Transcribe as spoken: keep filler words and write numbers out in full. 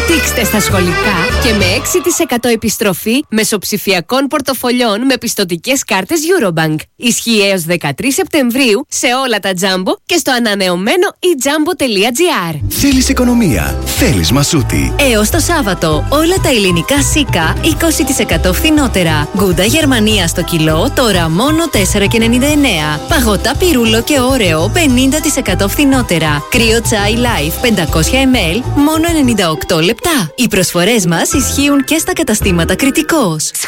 Δείξτε στα σχολικά και με έξι τοις εκατό επιστροφή μεσοψηφιακών πορτοφολιών με πιστωτικές κάρτες Eurobank. Ισχύει έως δεκατρείς Σεπτεμβρίου σε όλα τα Jumbo και στο ανανεωμένο e jumbo τελεία gr. Θέλεις οικονομία, θέλεις Μασούτη. Έως το Σάββατο όλα τα ελληνικά σίκα είκοσι τοις εκατό φθηνότερα. Γκούντα Γερμανία στο κιλό τώρα μόνο τέσσερα και ενενήντα εννέα. Παγωτά Πυρούλο και Όρεο πενήντα τοις εκατό φθηνότερα. Κρύο Chai Life πεντακόσια μιλιλίτρα μόνο ενενήντα οκτώ λεπτά. Οι προσφορές μας ισχύουν και στα καταστήματα Κρητικός.